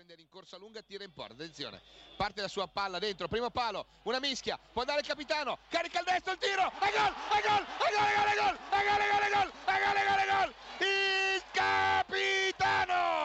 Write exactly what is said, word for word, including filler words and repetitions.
prendere in corsa lunga, tira in porta, attenzione, parte la sua palla dentro, primo palo, una mischia, può andare il capitano, carica il destro, il tiro, e gol, e gol, e gol, e gol, e gol, e gol,